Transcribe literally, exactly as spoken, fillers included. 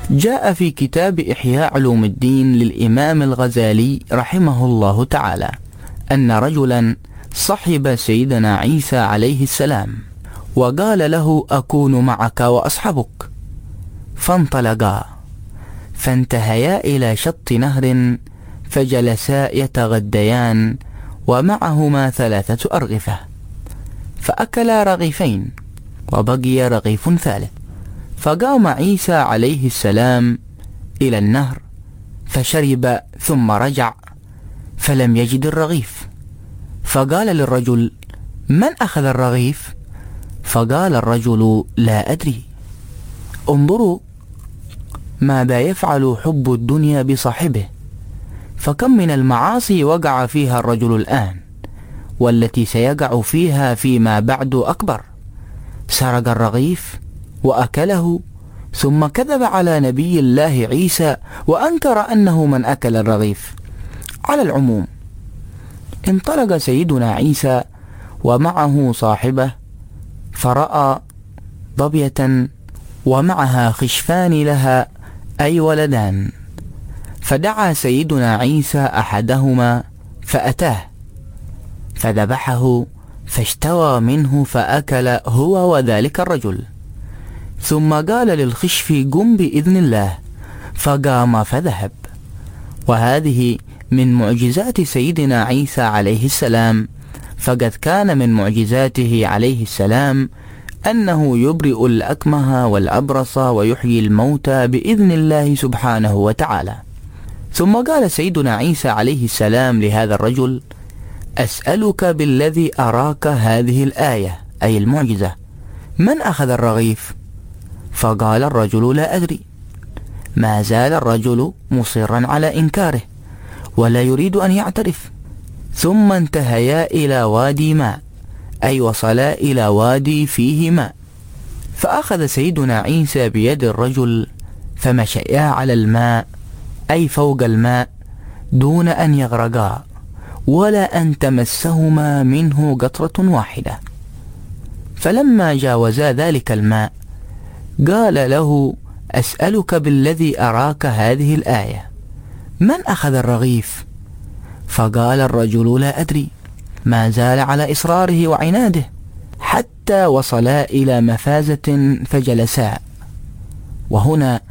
جاء في كتاب إحياء علوم الدين للإمام الغزالي رحمه الله تعالى أن رجلا صحب سيدنا عيسى عليه السلام وقال له: أكون معك وأصحبك. فانطلقا فانتهيا إلى شط نهر فجلسا يتغديان ومعهما ثلاثة أرغفة، فأكلا رغيفين وبقي رغيف ثالث. فقام عيسى عليه السلام إلى النهر فشرب ثم رجع فلم يجد الرغيف، فقال للرجل: من أخذ الرغيف؟ فقال الرجل: لا أدري. انظروا ماذا يفعل حب الدنيا بصاحبه، فكم من المعاصي وقع فيها الرجل الآن والتي سيقع فيها فيما بعد أكبر. سرق الرغيف وأكله ثم كذب على نبي الله عيسى وأنكر أنه من أكل الرغيف. على العموم، انطلق سيدنا عيسى ومعه صاحبه فرأى ظبية ومعها خشفان لها أي ولدان، فدعا سيدنا عيسى أحدهما فأتاه فذبحه فاشتوى منه فأكل هو وذلك الرجل، ثم قال للخشف: قم بإذن الله، فقام فذهب. وهذه من معجزات سيدنا عيسى عليه السلام، فقد كان من معجزاته عليه السلام أنه يبرئ الأكمه والأبرص ويحيي الموتى بإذن الله سبحانه وتعالى. ثم قال سيدنا عيسى عليه السلام لهذا الرجل: أسألك بالذي أراك هذه الآية، أي المعجزة، من أخذ الرغيف؟ فقال الرجل: لا أدري. ما زال الرجل مصرا على إنكاره ولا يريد أن يعترف. ثم انتهيا إلى وادي ماء، أي وصلا إلى وادي فيه ماء، فأخذ سيدنا عيسى بيد الرجل فمشيا على الماء، أي فوق الماء، دون أن يغرقا ولا أن تمسهما منه قطرة واحدة. فلما جاوزا ذلك الماء قال له: أسألك بالذي أراك هذه الآية، من أخذ الرغيف؟ فقال الرجل: لا أدري. ما زال على إصراره وعناده حتى وصلا إلى مفازة فجلسا. وهنا